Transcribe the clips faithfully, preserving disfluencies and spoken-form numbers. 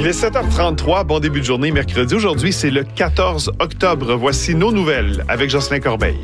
Il est sept heures trente-trois, bon début de journée, mercredi. Aujourd'hui, c'est le quatorze octobre. Voici nos nouvelles avec Jocelyn Corbeil.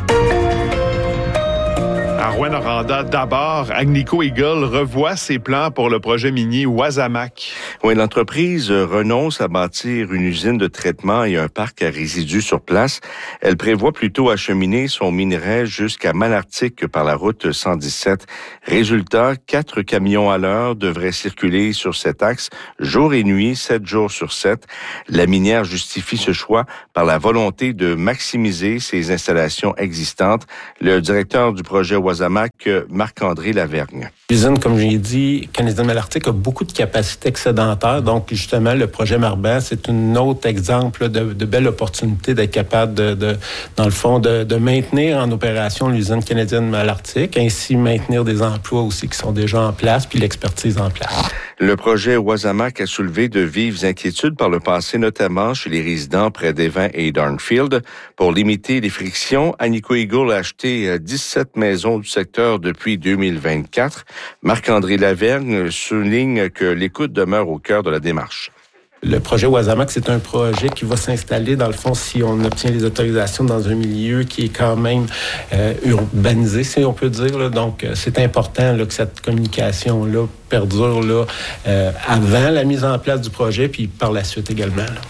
À Rouyn-Noranda, d'abord, Agnico Eagle revoit ses plans pour le projet minier Wasamac. Oui, l'entreprise renonce à bâtir une usine de traitement et un parc à résidus sur place. Elle prévoit plutôt acheminer son minerai jusqu'à Malartic par la route cent dix-sept. Résultat, quatre camions à l'heure devraient circuler sur cet axe jour et nuit, sept jours sur sept. La minière justifie ce choix par la volonté de maximiser ses installations existantes. Le directeur du projet Wasamac, Marc-André Lavergne. L'usine, comme je l'ai dit, Canadian Malartic a beaucoup de capacités excédentaires. Donc, justement, le projet Marban, c'est un autre exemple de, de belle opportunité d'être capable, de, de, dans le fond, de, de maintenir en opération l'usine Canadian Malartic, ainsi maintenir des emplois aussi qui sont déjà en place, puis l'expertise en place. Le projet Wasamac a soulevé de vives inquiétudes par le passé, notamment chez les résidents près d'Evin et Darnfield. Pour limiter les frictions, Agnico Eagle a acheté dix-sept maisons du secteur depuis deux mille vingt-quatre. Marc-André Lavergne souligne que l'écoute demeure au cœur de la démarche. Le projet Wasamac, c'est un projet qui va s'installer, dans le fond, si on obtient les autorisations dans un milieu qui est quand même euh, urbanisé, si on peut dire. Là. Donc, euh, c'est important là, que cette communication-là perdure là, euh, avant la mise en place du projet, puis par la suite également. Là.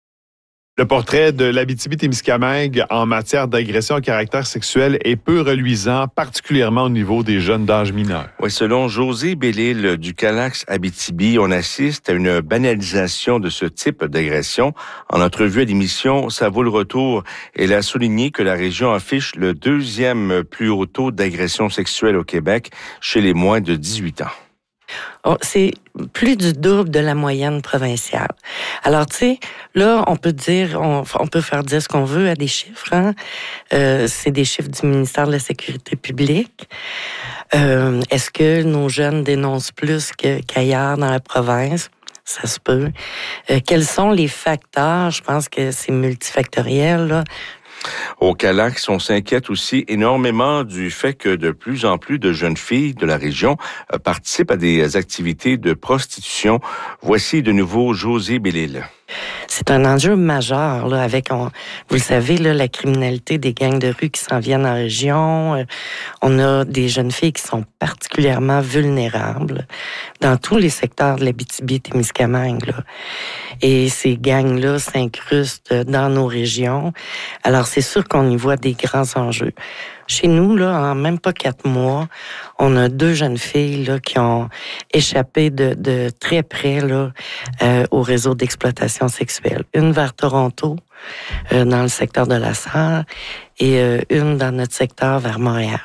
Le portrait de l'Abitibi-Témiscamingue en matière d'agression à caractère sexuel est peu reluisant, particulièrement au niveau des jeunes d'âge mineur. Oui, selon José Bellil du Calax Abitibi, on assiste à une banalisation de ce type d'agression. En entrevue à l'émission Ça vaut le retour, elle a souligné que la région affiche le deuxième plus haut taux d'agression sexuelle au Québec chez les moins de dix-huit ans. Oh, c'est plus du double de la moyenne provinciale. Alors, tu sais, là, on peut dire, on, on peut faire dire ce qu'on veut à des chiffres. Hein? Euh, c'est des chiffres du ministère de la Sécurité publique. Euh, est-ce que nos jeunes dénoncent plus que, qu'ailleurs dans la province? Ça se peut. Euh, quels sont les facteurs? Je pense que c'est multifactoriel, là. Au Calax, on s'inquiète aussi énormément du fait que de plus en plus de jeunes filles de la région participent à des activités de prostitution. Voici de nouveau José Bellil. C'est un enjeu majeur, là, avec, on, vous le savez, là, la criminalité des gangs de rue qui s'en viennent en région. Euh, on a des jeunes filles qui sont particulièrement vulnérables dans tous les secteurs de l'Abitibi-Témiscamingue, là. Et ces gangs-là s'incrustent dans nos régions. Alors, c'est sûr qu'on y voit des grands enjeux. Chez nous, là, en même pas quatre mois, on a deux jeunes filles là, qui ont échappé de, de très près là, euh, au réseau d'exploitation sexuelle. Une vers Toronto, euh, dans le secteur de la Sarre, et euh, une dans notre secteur vers Montréal.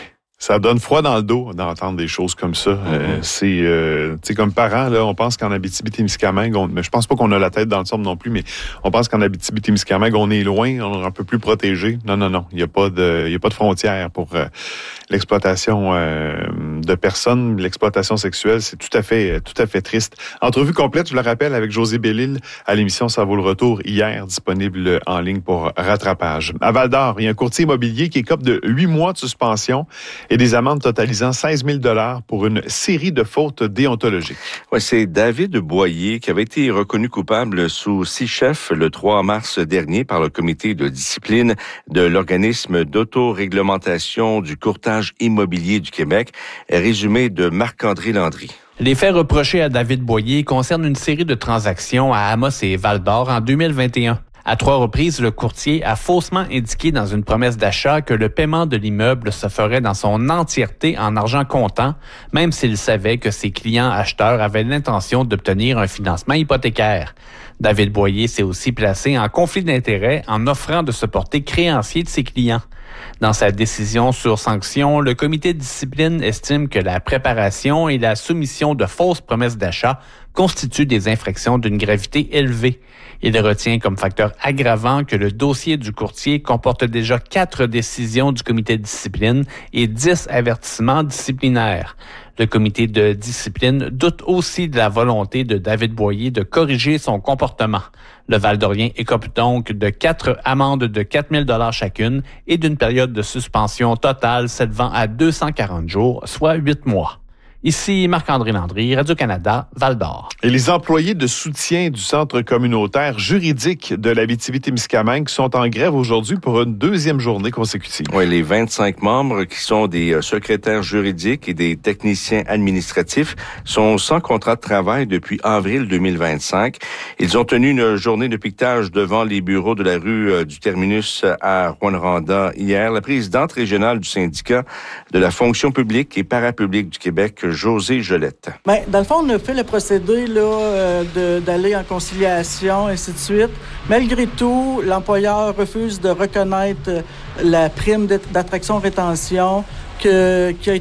Ça donne froid dans le dos d'entendre des choses comme ça. Mm-hmm. Euh, c'est, euh, tu sais, comme parents, là, on pense qu'en Abitibi-Témiscamingue, on, mais je pense pas qu'on a la tête dans le sable non plus, mais on pense qu'en Abitibi-Témiscamingue, on est loin, on est un peu plus protégé. Non, non, non, il y a pas de, il y a pas de frontières pour euh, l'exploitation euh, de personnes, l'exploitation sexuelle. C'est tout à fait, tout à fait triste. Entrevue complète, je le rappelle, avec José Bellil à l'émission Ça vaut le retour hier, disponible en ligne pour rattrapage. À Val-d'Or, il y a un courtier immobilier qui écope de huit mois de suspension et des amendes totalisant seize mille dollars pour une série de fautes déontologiques. Ouais, c'est David Boyer qui avait été reconnu coupable sous six chefs le trois mars dernier par le comité de discipline de l'organisme d'autoréglementation du courtage immobilier du Québec. Résumé de Marc-André Landry. Les faits reprochés à David Boyer concernent une série de transactions à Amos et Val-d'Or en deux mille vingt et un. À trois reprises, le courtier a faussement indiqué dans une promesse d'achat que le paiement de l'immeuble se ferait dans son entièreté en argent comptant, même s'il savait que ses clients acheteurs avaient l'intention d'obtenir un financement hypothécaire. David Boyer s'est aussi placé en conflit d'intérêts en offrant de se porter créancier de ses clients. Dans sa décision sur sanction, le comité de discipline estime que la préparation et la soumission de fausses promesses d'achat constituent des infractions d'une gravité élevée. Il retient comme facteur aggravant que le dossier du courtier comporte déjà quatre décisions du comité de discipline et dix avertissements disciplinaires. Le comité de discipline doute aussi de la volonté de David Boyer de corriger son comportement. Le Val-d'Orien écope donc de quatre amendes de quatre mille dollars chacune et d'une période de suspension totale s'élevant à deux cent quarante jours, soit huit mois. Ici Marc-André Landry, Radio-Canada, Val-d'Or. Et les employés de soutien du Centre communautaire juridique de l'Abitibi-Témiscamingue sont en grève aujourd'hui pour une deuxième journée consécutive. Oui, les vingt-cinq membres qui sont des secrétaires juridiques et des techniciens administratifs sont sans contrat de travail depuis avril deux mille vingt-cinq. Ils ont tenu une journée de piquetage devant les bureaux de la rue du Terminus à Rouyn-Noranda hier. La présidente régionale du syndicat de la fonction publique et parapublique du Québec, Josée Gelette. Bien, dans le fond, on a fait le procédé là, euh, de, d'aller en conciliation, ainsi de suite. Malgré tout, l'employeur refuse de reconnaître la prime d'attraction-rétention que, qui a